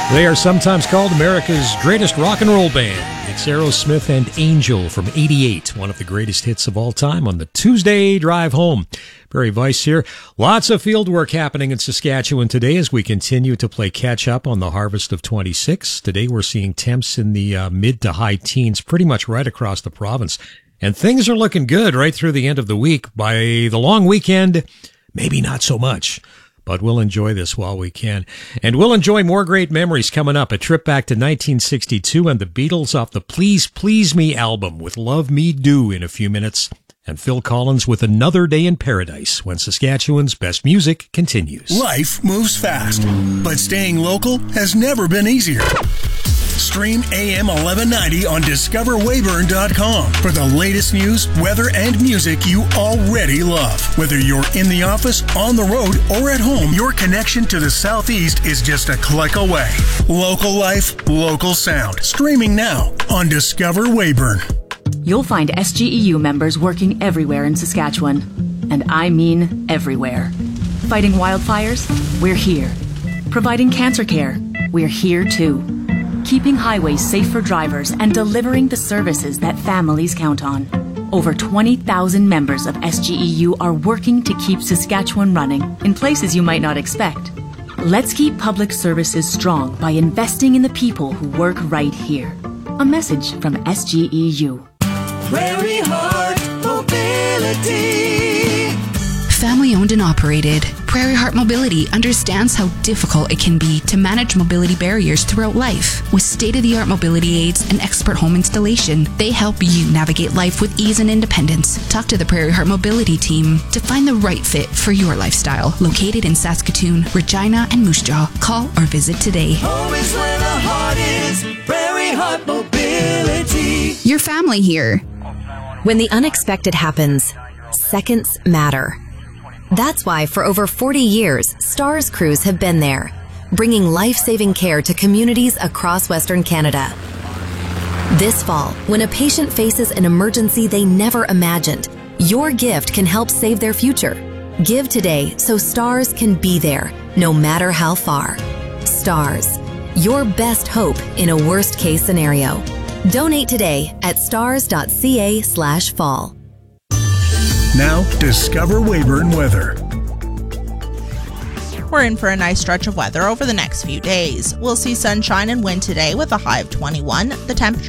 They are sometimes called America's greatest rock and roll band. It's Aerosmith and Angel from '88, one of the greatest hits of all time on the Tuesday drive home. Barry Weiss here. Lots of field work happening in Saskatchewan today as we continue to play catch up on the harvest of 26. Today we're seeing temps in the mid to high teens pretty much right across the province. And things are looking good right through the end of the week. By the long weekend, maybe not so much. But we'll enjoy this while we can. And we'll enjoy more great memories coming up. A trip back to 1962 and the Beatles off the Please Please Me album with Love Me Do in a few minutes. And Phil Collins with Another Day in Paradise when Saskatchewan's best music continues. Life moves fast, but staying local has never been easier. Stream AM 1190 on discoverweyburn.com for the latest news, weather, and music you already love. Whether you're in the office, on the road, or at home, your connection to the Southeast is just a click away. Local life, local sound. Streaming now on Discover Weyburn. You'll find SGEU members working everywhere in Saskatchewan. And I mean everywhere. Fighting wildfires? We're here. Providing cancer care? We're here too. Keeping highways safe for drivers and delivering the services that families count on. Over 20,000 members of SGEU are working to keep Saskatchewan running in places you might not expect. Let's keep public services strong by investing in the people who work right here. A message from SGEU. Prairie Heart Mobility. Family owned and operated, Prairie Heart Mobility understands how difficult it can be to manage mobility barriers throughout life. With state-of-the-art mobility aids and expert home installation, they help you navigate life with ease and independence. Talk to the Prairie Heart Mobility team to find the right fit for your lifestyle. Located in Saskatoon, Regina, and Moose Jaw. Call or visit today. Home is where the heart is. Prairie Heart Mobility. Your family here. When the unexpected happens, seconds matter. That's why for over 40 years, STARS crews have been there, bringing life-saving care to communities across Western Canada. This fall, when a patient faces an emergency they never imagined, your gift can help save their future. Give today so STARS can be there, no matter how far. STARS, your best hope in a worst-case scenario. Donate today at stars.ca/fall. Now, Discover Weyburn weather. We're in for a nice stretch of weather over the next few days. We'll see sunshine and wind today with a high of 21. The temperature